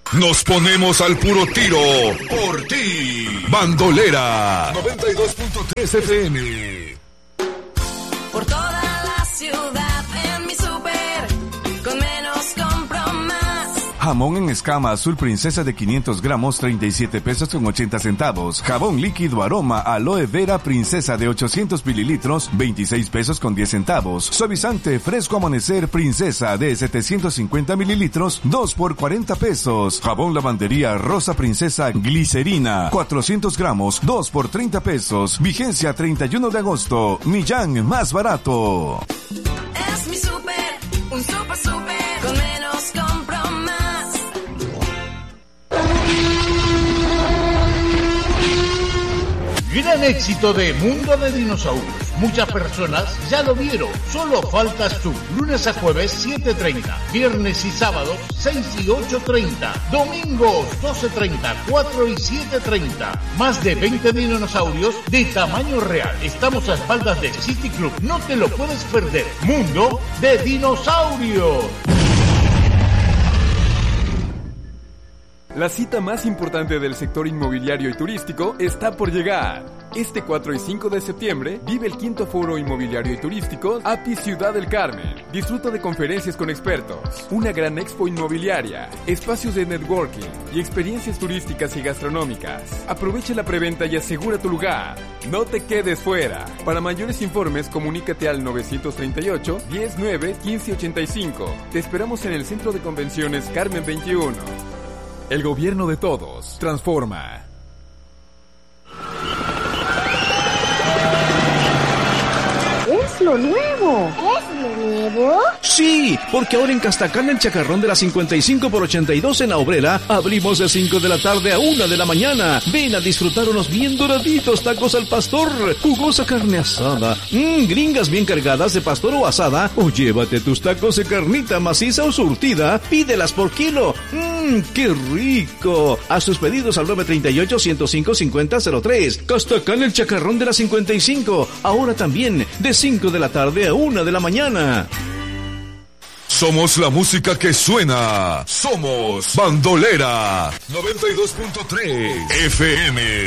Nos ponemos al puro tiro por ti. Bandolera 92.3 FM. Por toda la ciudad en mi súper, con menos compro más. Jamón en escama azul princesa de 500 gramos, 37 pesos con 80 centavos. Jabón líquido aroma aloe vera princesa de 800 mililitros, 26 pesos con 10 centavos. Suavizante fresco amanecer princesa de 750 mililitros, 2 por 40 pesos. Jabón lavandería rosa princesa glicerina, 400 gramos, 2 por 30 pesos. Vigencia 31 de agosto. Millán más barato. Es mi súper, un súper con menos compro más. Gran éxito de Mundo de Dinosaurios. Muchas personas ya lo vieron. Solo faltas tú. Lunes a jueves 7:30. Viernes y sábados 6 y 8:30. Domingos 12:30, 4 y 7:30. Más de 20 dinosaurios de tamaño real. Estamos a espaldas del City Club. No te lo puedes perder. Mundo de Dinosaurios. La cita más importante del sector inmobiliario y turístico está por llegar. Este 4 y 5 de septiembre vive el 5º Foro Inmobiliario y Turístico API Ciudad del Carmen. Disfruta de conferencias con expertos, una gran expo inmobiliaria, espacios de networking y experiencias turísticas y gastronómicas. Aprovecha la preventa y asegura tu lugar. No te quedes fuera. Para mayores informes, comunícate al 938-109-1585. Te esperamos en el Centro de Convenciones Carmen 21. El gobierno de todos transforma. ¡Es lo nuevo! ¿Es lo nuevo? Sí, porque ahora en Castacán el chacarrón de la 55 por 82 en la Obrera abrimos de 5 de la tarde a 1 de la mañana. Ven a disfrutar unos bien doraditos tacos al pastor, jugosa carne asada, gringas bien cargadas de pastor o asada, o llévate tus tacos de carnita maciza o surtida, pídelas por kilo. ¡Qué rico! Haz tus pedidos al 938-105-5003. Castacán el chacarrón de la 55, ahora también de 5 de la tarde a 1 de la mañana. Somos la música que suena. Somos Bandolera 92.3 FM.